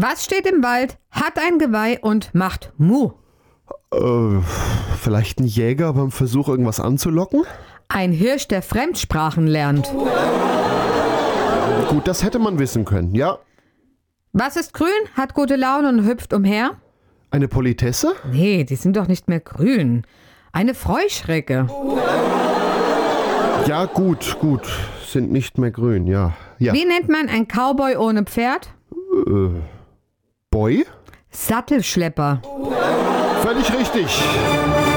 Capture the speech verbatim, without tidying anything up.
Was steht im Wald, hat ein Geweih und macht Mu? Äh, vielleicht ein Jäger beim Versuch, irgendwas anzulocken? Ein Hirsch, der Fremdsprachen lernt. Gut, das hätte man wissen können, ja. Was ist grün, hat gute Laune und hüpft umher? Eine Politesse? Nee, die sind doch nicht mehr grün. Eine Freuschrecke. Ja, gut, gut. Sind nicht mehr grün, ja. ja. Wie nennt man einen Cowboy ohne Pferd? Äh, Boy? Sattelschlepper. Völlig richtig.